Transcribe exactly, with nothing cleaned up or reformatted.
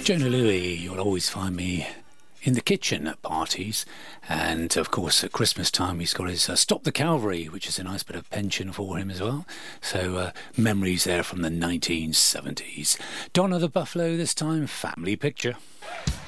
Jona Lewie, you'll always find me in the kitchen at parties, and of course at Christmas time he's got his uh, Stop the Calvary, which is a nice bit of pension for him as well. So uh, memories there from the nineteen seventies. Donna the Buffalo this time, Family Picture.